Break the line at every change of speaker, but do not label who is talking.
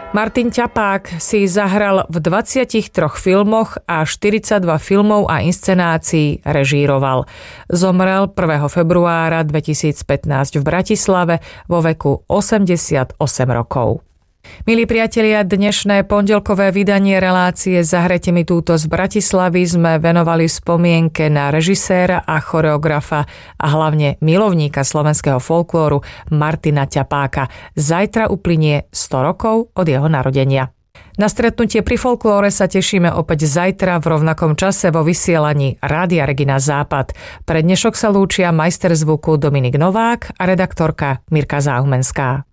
Martin Ťapák si zahral v 23 filmoch a 42 filmov a inscenácií režíroval. Zomrel 1. februára 2015 v Bratislave vo veku 88 rokov. Milí priatelia, dnešné pondelkové vydanie relácie Zahrajte mi túto z Bratislavy sme venovali spomienke na režiséra a choreografa a hlavne milovníka slovenského folklóru Martina Ťapáka. Zajtra uplynie 100 rokov od jeho narodenia. Na stretnutie pri folklóre sa tešíme opäť zajtra v rovnakom čase vo vysielaní Rádia Regina Západ. Pre dnešok sa lúčia majster zvuku Dominik Novák a redaktorka Mirka Záhumenská.